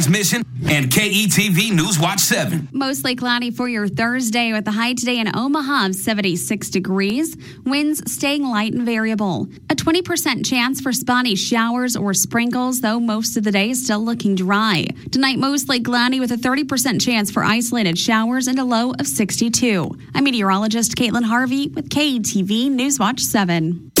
Mission and KETV News Watch 7. Mostly cloudy for your Thursday with the high today in Omaha of 76 degrees. Winds staying light and variable. A 20% chance for spotty showers or sprinkles, though most of the day is still looking dry. Tonight, mostly cloudy with a 30% chance for isolated showers and a low of 62. I'm meteorologist Caitlin Harvey with KETV News Watch 7.